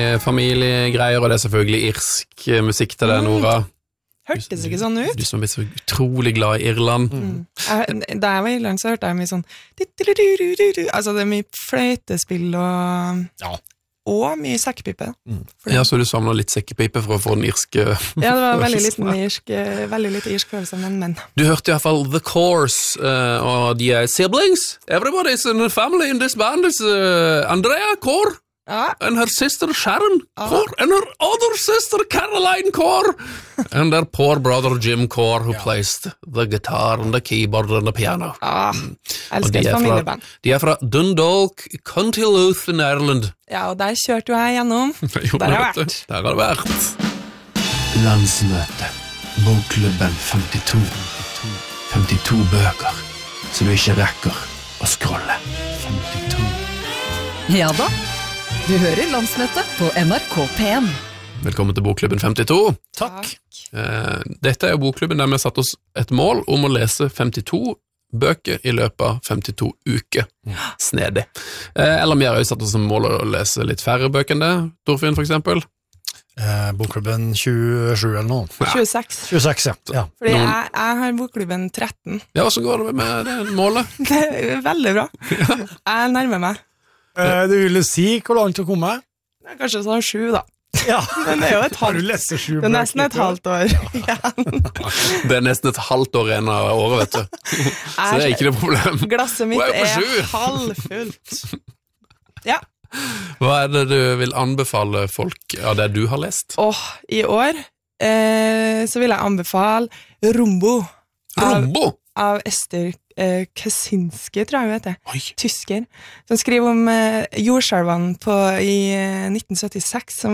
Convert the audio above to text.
familiegreier, og det selvfølgelig irsk musikk til det, Nora. Hørtes ikke sånn ut. Du som er så utrolig glad I Irland. Da jeg var I Irland, så hørte jeg mye sånn altså det mye fløytespill og mye sekkepipe. Ja, så du samler litt sekkepipe for å få den irske Ja, det var veldig litt irsk følelse, men. Du hørte I hvert fall The Course, og de siblings. Everybody's in the family in this band is Andrea Corr. And her sister Sharon Corr, and her other sister Caroline Corr, and their poor brother Jim Corr, who plays the guitar and the keyboard and the piano. Jeg elsker et familieband. De fra Dundalk, County Louth in Ireland. Ja, og der kjørte jo jeg gjennom. Der har jeg vært. Landsmøte, Bokklubben 52. 52 bøker, så du ikke rekker å scrolle. 52. Ja da. Du hører Landsmøtet på NRK P1. Velkommen til Bokklubben 52. Takk. Dette jo Bokklubben der vi har satt oss et mål om å lese 52 bøker I løpet av 52 uker. Snedig. Eller vi har jo satt oss som mål å lese litt færre bøker enn det, Torfinn for eksempel. Bokklubben 27 eller noe. 26, ja. Fordi jeg har Bokklubben 13. Ja, så går det med det målet. Det veldig bra. Jeg nærmer meg. Du ville si hvor langt å komme? Kanskje sånn 7 da. Ja, den jo et halvt. Du leser 7 det nesten et halvt år. Det nesten et halvt år igjen av året, vet du. Så det ikke noe problem. Glasset mitt halvfullt. Ja. Hva det du vil anbefale folk av det du har lest? I år så vil jeg anbefale Rumbo. Rumbo? Av Ester Kaczynski, tror jeg hun heter. Tysker. Som skriver om jordskjelvene I 1976, som